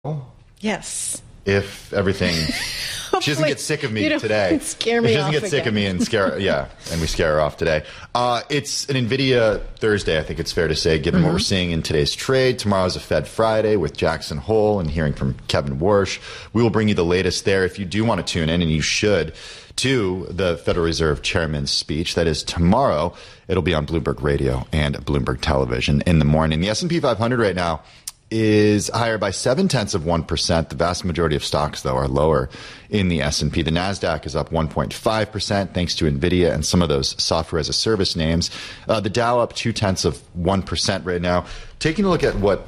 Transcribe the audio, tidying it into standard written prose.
Yes. If everything, she doesn't get sick of me today. Scare me she doesn't off get sick of me and scare, and we scare her off today. It's an NVIDIA Thursday, I think it's fair to say, given what we're seeing in today's trade. Tomorrow's a Fed Friday with Jackson Hole and hearing from Kevin Warsh. We will bring you the latest there. If you do want to tune in, and you should, to the Federal Reserve Chairman's speech, that is tomorrow. It'll be on Bloomberg Radio and Bloomberg Television in the morning. The S&P 500 right now is higher by 0.7%. The vast majority of stocks, though, are lower in the S&P. The NASDAQ is up 1.5% thanks to NVIDIA and some of those software-as-a-service names. The Dow up 0.2% right now. Taking a look at what